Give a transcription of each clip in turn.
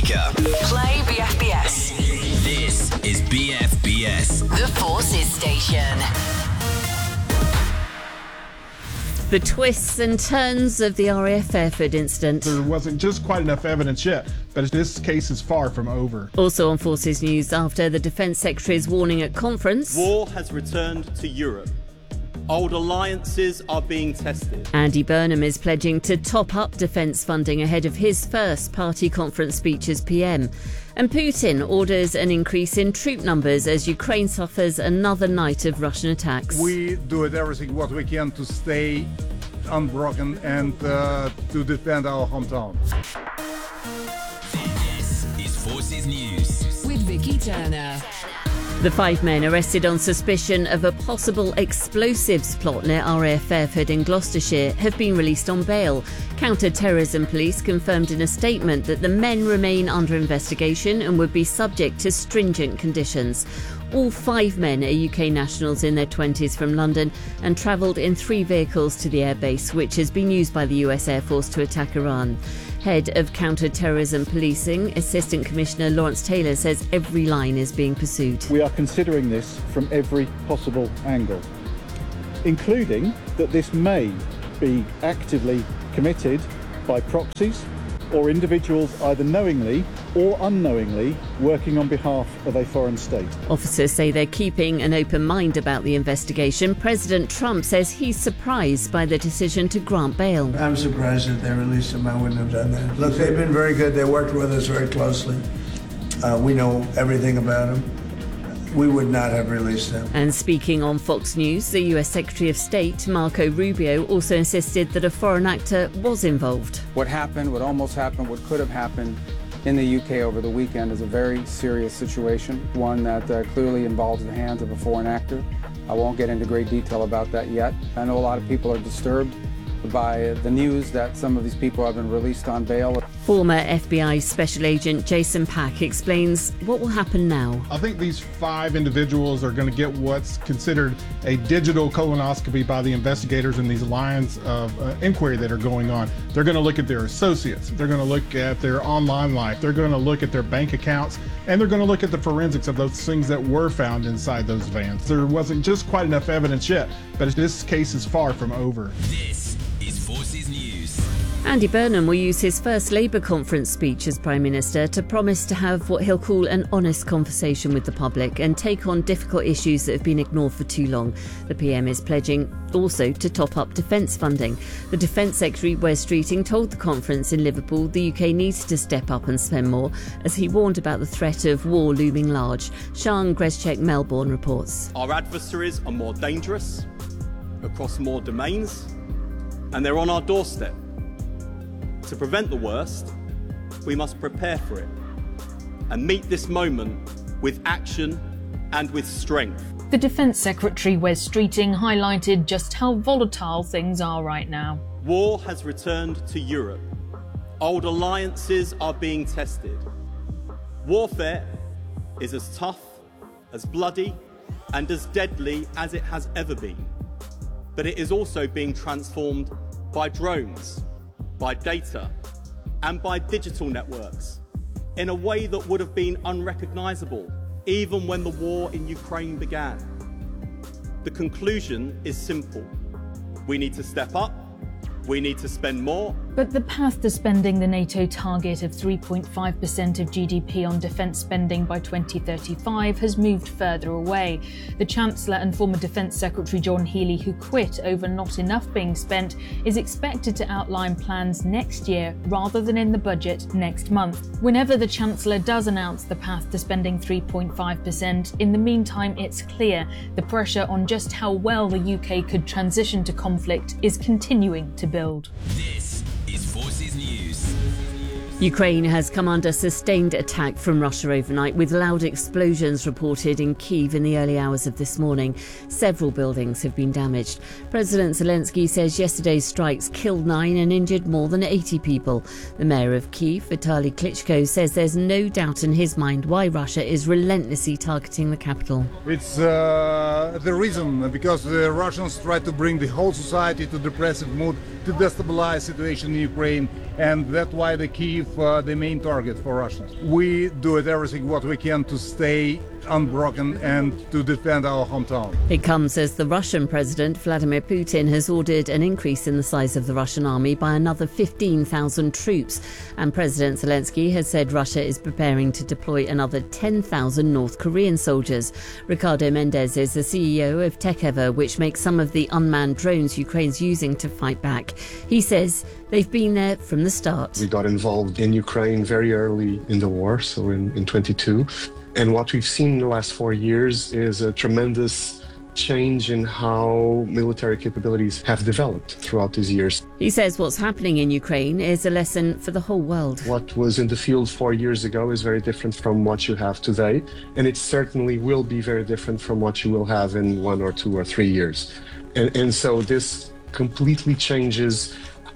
speaker. Play BFBS. This is BFBS. The Forces Station. The twists and turns of the RAF Fairford incident. There wasn't just quite enough evidence yet, but this case is far from over. Also on Forces News, after the Defence Secretary's warning at conference. War has returned to Europe. Old alliances are being tested. Andy Burnham is pledging to top up defence funding ahead of his first party conference speech as PM. And Putin orders an increase in troop numbers as Ukraine suffers another night of Russian attacks. We do everything what we can to stay unbroken and to defend our hometown. This is Forces News. With Vicky Turner. The 5 men arrested on suspicion of a possible explosives plot near RAF Fairford in Gloucestershire have been released on bail. Counter-terrorism police confirmed in a statement that the men remain under investigation and would be subject to stringent conditions. All 5 men are UK nationals in their 20s from London and travelled in 3 vehicles to the airbase, which has been used by the US Air Force to attack Iran. Head of Counter-Terrorism Policing, Assistant Commissioner Lawrence Taylor, says every line is being pursued. We are considering this from every possible angle, including that this may be actively committed by proxies or individuals either knowingly or unknowingly working on behalf of a foreign state. Officers say they're keeping an open mind about the investigation. President Trump says he's surprised by the decision to grant bail. I'm surprised that they released him. I wouldn't have done that. Look, they've been very good. They worked with us very closely. We know everything about them. We would not have released them. And speaking on Fox News, the US Secretary of State, Marco Rubio, also insisted that a foreign actor was involved. What happened, what almost happened, what could have happened in the UK over the weekend is a very serious situation, one that clearly involves the hands of a foreign actor. I won't get into great detail about that yet. I know a lot of people are disturbed by the news that some of these people have been released on bail. Former FBI Special Agent Jason Pack explains what will happen now. I think these 5 individuals are going to get what's considered a digital colonoscopy by the investigators in these lines of inquiry that are going on. They're going to look at their associates. They're going to look at their online life. They're going to look at their bank accounts. And they're going to look at the forensics of those things that were found inside those vans. There wasn't just quite enough evidence yet, but this case is far from over. This is Forces News. Andy Burnham will use his first Labour conference speech as Prime Minister to promise to have what he'll call an honest conversation with the public and take on difficult issues that have been ignored for too long. The PM is pledging also to top up defence funding. The Defence Secretary, Wes Streeting, told the conference in Liverpool the UK needs to step up and spend more, as he warned about the threat of war looming large. Sian Greszczek, Melbourne, reports. Our adversaries are more dangerous, across more domains, and they're on our doorstep. To prevent the worst, we must prepare for it and meet this moment with action and with strength. The Defence Secretary, Wes Streeting, highlighted just how volatile things are right now. War has returned to Europe. Old alliances are being tested. Warfare is as tough, as bloody, and as deadly as it has ever been. But it is also being transformed by drones, by data, and by digital networks in a way that would have been unrecognisable even when the war in Ukraine began. The conclusion is simple. We need to step up, we need to spend more. But the path to spending the NATO target of 3.5% of GDP on defence spending by 2035 has moved further away. The Chancellor and former Defence Secretary John Healey, who quit over not enough being spent, is expected to outline plans next year rather than in the budget next month. Whenever the Chancellor does announce the path to spending 3.5%, in the meantime it's clear the pressure on just how well the UK could transition to conflict is continuing to build. This is Forces News. Ukraine has come under sustained attack from Russia overnight, with loud explosions reported in Kyiv in the early hours of this morning. Several buildings have been damaged. President Zelensky says yesterday's strikes killed 9 and injured more than 80 people. The mayor of Kyiv, Vitaly Klitschko, says there's no doubt in his mind why Russia is relentlessly targeting the capital. It's the reason, because the Russians try to bring the whole society to depressive mood to destabilize situation in Ukraine, and that's why the Kyiv the main target for Russians. We do everything what we can to stay unbroken and to defend our hometown. It comes as the Russian President Vladimir Putin has ordered an increase in the size of the Russian army by another 15,000 troops, and President Zelensky has said Russia is preparing to deploy another 10,000 North Korean soldiers. Ricardo Mendez is the CEO of Tekeva, which makes some of the unmanned drones Ukraine's using to fight back. He says they've been there from the start. We got involved in Ukraine very early in the war, so in 22. And what we've seen in the last 4 years is a tremendous change in how military capabilities have developed throughout these years. He says what's happening in Ukraine is a lesson for the whole world. What was in the field 4 years ago is very different from what you have today, and it certainly will be very different from what you will have in 1 or 2 or 3 years. And so this completely changes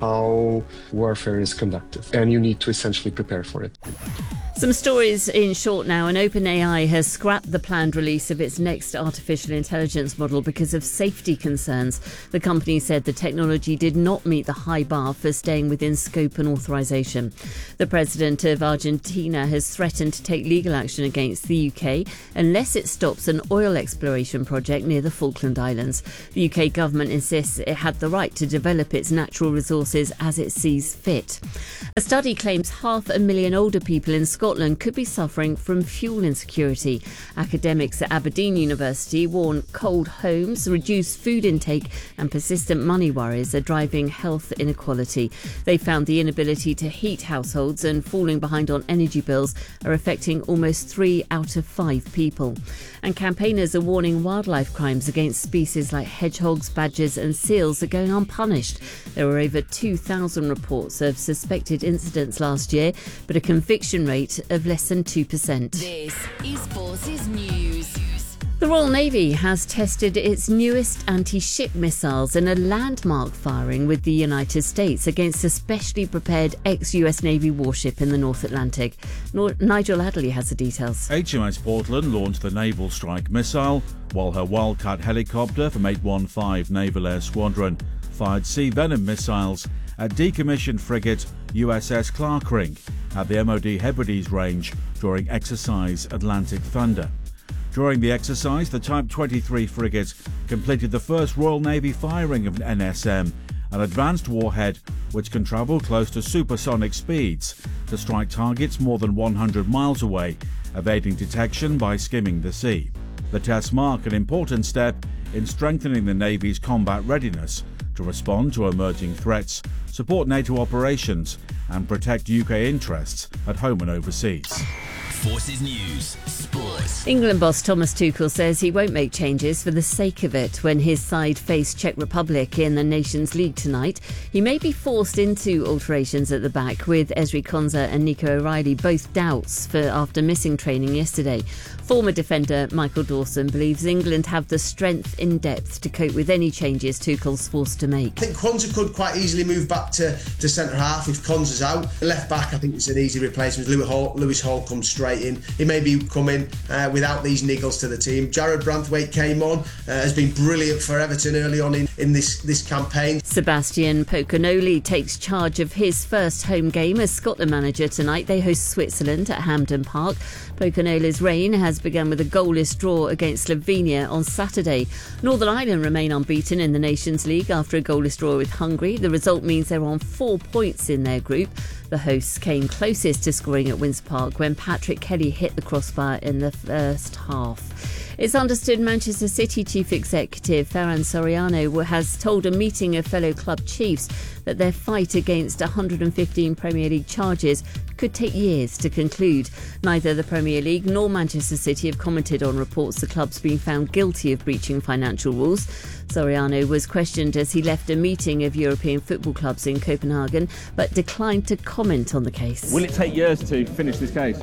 how warfare is conducted, and you need to essentially prepare for it. Some stories in short now, and OpenAI has scrapped the planned release of its next artificial intelligence model because of safety concerns. The company said the technology did not meet the high bar for staying within scope and authorization. The president of Argentina has threatened to take legal action against the UK unless it stops an oil exploration project near the Falkland Islands. The UK government insists it had the right to develop its natural resources as it sees fit. A study claims 500,000 older people in Scotland could be suffering from fuel insecurity. Academics at Aberdeen University warn cold homes, reduced food intake and persistent money worries are driving health inequality. They found the inability to heat households and falling behind on energy bills are affecting almost 3 out of 5 people. And campaigners are warning wildlife crimes against species like hedgehogs, badgers and seals are going unpunished. There were over 2,000 reports of suspected incidents last year, but a conviction rate of less than 2%. This is Forces News. The Royal Navy has tested its newest anti-ship missiles in a landmark firing with the United States against a specially prepared ex-US Navy warship in the North Atlantic. Nigel Adderley has the details. HMS Portland launched the Naval Strike Missile, while her Wildcat helicopter from 815 Naval Air Squadron fired Sea Venom missiles at decommissioned frigate USS Clarkring at the MOD Hebrides range during Exercise Atlantic Thunder. During the exercise, the Type 23 frigate completed the first Royal Navy firing of an NSM, an advanced warhead which can travel close to supersonic speeds to strike targets more than 100 miles away, evading detection by skimming the sea. The tests mark an important step in strengthening the Navy's combat readiness to respond to emerging threats, support NATO operations and protect UK interests at home and overseas. Forces News Sports. England boss Thomas Tuchel says he won't make changes for the sake of it when his side face Czech Republic in the Nations League tonight. He may be forced into alterations at the back, with Ezri Konsa and Nico O'Reilly both doubts after missing training yesterday. Former defender Michael Dawson believes England have the strength in depth to cope with any changes Tuchel's forced to make. I think Konsa could quite easily move back to centre half if Konsa's out. The left back, I think it's an easy replacement. Lewis Hall comes straight in. He may be coming without these niggles to the team. Jared Branthwaite came on, has been brilliant for Everton early on in this campaign. Sebastian Pocanoli takes charge of his first home game as Scotland manager tonight. They host Switzerland at Hampden Park. Pocanoli's reign has begun with a goalless draw against Slovenia on Saturday. Northern Ireland remain unbeaten in the Nations League after a goalless draw with Hungary. The result means they're on 4 points in their group. The hosts came closest to scoring at Windsor Park when Patrick Kelly hit the crossbar in the first half. It's understood Manchester City chief executive Ferran Soriano has told a meeting of fellow club chiefs that their fight against 115 Premier League charges could take years to conclude. Neither the Premier League nor Manchester City have commented on reports the club's been found guilty of breaching financial rules. Soriano was questioned as he left a meeting of European football clubs in Copenhagen, but declined to comment on the case. Will it take years to finish this case?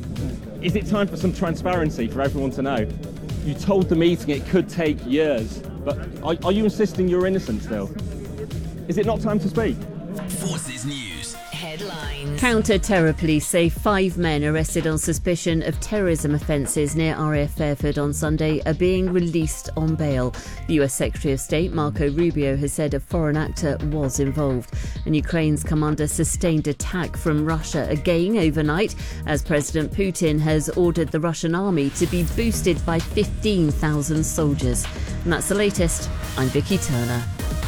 Is it time for some transparency for everyone to know? You told the meeting it could take years, but are you insisting you're innocent still? Is it not time to speak? Forces News Headline. Headlines. Counter-terror police say 5 men arrested on suspicion of terrorism offences near RAF Fairford on Sunday are being released on bail. The US Secretary of State Marco Rubio has said a foreign actor was involved. And Ukraine's come under sustained attack from Russia again overnight, as President Putin has ordered the Russian army to be boosted by 15,000 soldiers. And that's the latest. I'm Vicky Turner.